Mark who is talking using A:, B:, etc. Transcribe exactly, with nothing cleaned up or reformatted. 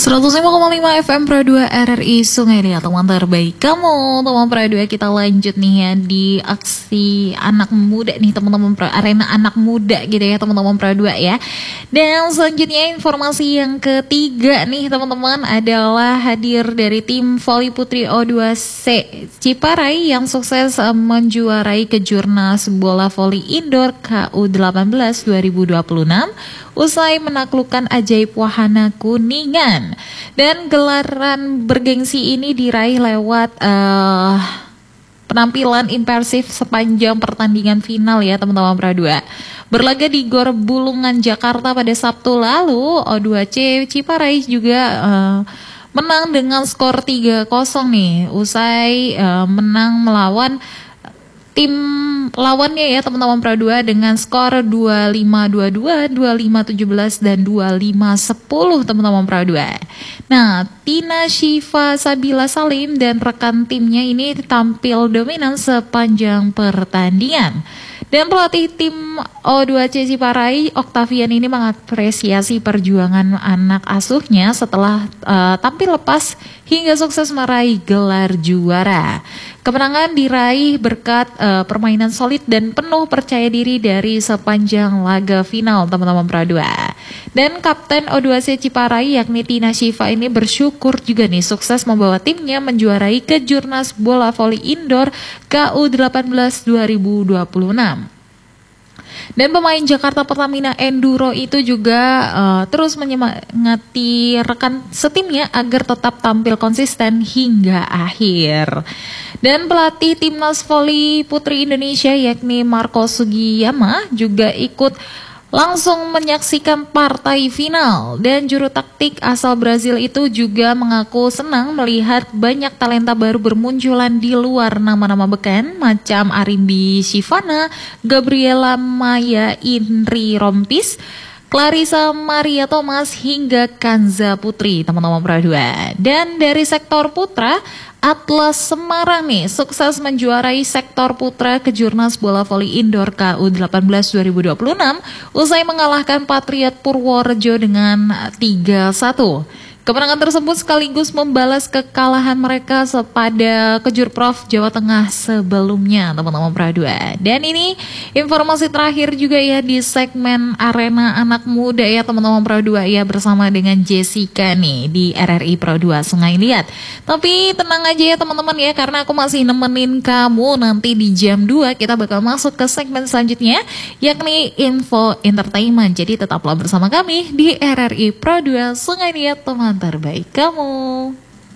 A: seratus lima koma lima F M Pro dua R R I Sungai Liat, teman terbaik kamu. Teman Pro dua, kita lanjut nih ya di aksi anak muda nih teman-teman, arena anak muda gitu ya teman-teman Pro dua ya. Dan selanjutnya informasi yang ketiga nih teman-teman adalah hadir dari tim voli putri O dua C Ciparai yang sukses menjuarai kejurnas bola voli indoor K U delapan belas dua ribu dua puluh enam usai menaklukkan Ajaib Wahana Kuningan. Dan gelaran bergengsi ini diraih lewat uh, penampilan impresif sepanjang pertandingan final ya teman-teman Pro dua. Berlaga di Gor Bulungan Jakarta pada Sabtu lalu, O dua C Ciparai juga uh, menang dengan skor tiga kosong nih, usai uh, menang melawan tim lawannya ya teman-teman Pro dua dengan skor dua puluh lima dua puluh dua, dua puluh lima tujuh belas, dan dua puluh lima sepuluh teman-teman Pro dua. Nah, Tina Syifa Sabila Salim dan rekan timnya ini tampil dominan sepanjang pertandingan. Dan pelatih tim O dua C Ciparai, Octavian, ini mengapresiasi perjuangan anak asuhnya setelah uh, tampil lepas hingga sukses meraih gelar juara. Kemenangan diraih berkat uh, permainan solid dan penuh percaya diri dari sepanjang laga final teman-teman Pro dua. Dan Kapten O dua C Ciparai yakni Tina Syifa ini bersyukur juga nih sukses membawa timnya menjuarai kejurnas bola voli indoor K U delapan belas dua ribu dua puluh enam. Dan pemain Jakarta Pertamina Enduro itu juga uh, terus menyemangati rekan setimnya agar tetap tampil konsisten hingga akhir. Dan pelatih Timnas Voli Putri Indonesia yakni Marco Sugiyama juga ikut langsung menyaksikan partai final. Dan juru taktik asal Brazil itu juga mengaku senang melihat banyak talenta baru bermunculan di luar nama-nama beken macam Arimbi Shivana, Gabriela Maya Indri Rompis, Clarissa Maria Thomas hingga Kanza Putri teman-teman Pro dua. Dan dari sektor putra, Atlas Semarang nih sukses menjuarai sektor putra kejurnas bola voli indoor K U delapan belas dua ribu dua puluh enam usai mengalahkan Patriot Purworejo dengan tiga satu. Kemenangan tersebut sekaligus membalas kekalahan mereka pada Kejurprov Jawa Tengah sebelumnya teman-teman Pro dua. Dan ini informasi terakhir juga ya di segmen arena anak muda ya teman-teman Pro dua ya, bersama dengan Jessica nih di R R I Pro dua Sungai Liat. Tapi tenang aja ya teman-teman ya, karena aku masih nemenin kamu nanti di jam dua kita bakal masuk ke segmen selanjutnya yakni Info Entertainment. Jadi tetaplah bersama kami di R R I Pro dua Sungai Liat, teman terbaik kamu.